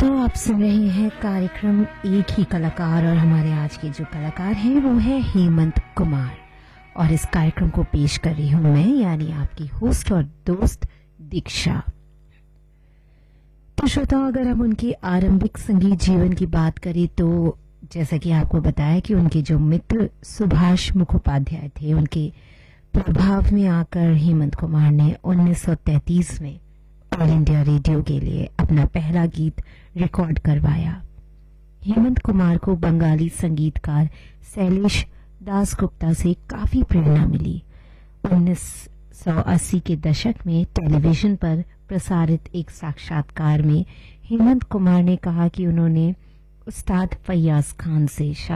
श्रोताओं, आप सुन रहे हैं कार्यक्रम एक ही कलाकार और हमारे आज के जो कलाकार हैं वो है हेमंत कुमार और इस कार्यक्रम को पेश कर रही हूं मैं, यानी आपकी होस्ट और दोस्त दीक्षा। तो श्रोताओं, अगर हम उनके आरंभिक संगीत जीवन की बात करें तो जैसा कि आपको बताया कि उनके जो मित्र सुभाष मुखोपाध्याय थे, उनके प्रभाव में आकर हेमंत कुमार ने 1933 में ऑल इंडिया रेडियो के लिए अपना पहला गीत रिकॉर्ड करवाया। हेमंत कुमार को बंगाली संगीतकार शैलेश दासगुप्ता से काफी प्रेरणा मिली। 1980 के दशक में टेलीविजन पर प्रसारित एक साक्षात्कार में हेमंत कुमार ने कहा कि उन्होंने उस्ताद फैयाज खान से